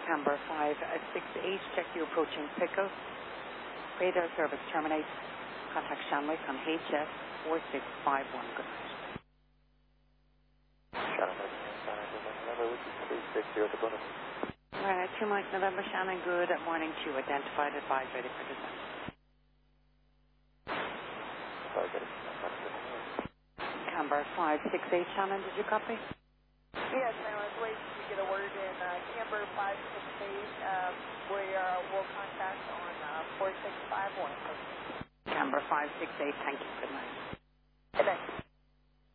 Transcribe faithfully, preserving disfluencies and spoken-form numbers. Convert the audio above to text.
Camber five six eight, check you approaching Pickle. Radar service terminates. Contact Shanwick on H S four six five one. Good night. Shanwick, November, which is three six zero to Bonus. Alright, two Mike November, Shannon, good morning to you. Identified, advised, ready for descent. Camber five six eight, Shannon, did you copy? Yes, ma'am. I was waiting to get a word in uh, Camber five six eight. Um, we uh, will contact on uh, four six five one. Camber five six eight, thank you. Good night. Good night.